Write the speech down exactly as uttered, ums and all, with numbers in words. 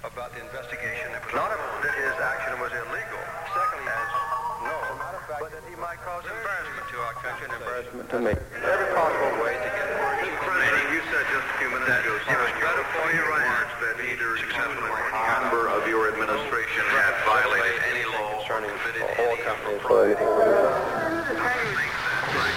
about the investigation that was not that his action was illegal. Secondly, as no, but that he might cause embarrassment to our country and embarrassment to me. Every possible way to get Mister President, you said just a few minutes ago, it was better for you remarks that either you or any member of your administration had violated any law concerning or committed oil any company employees.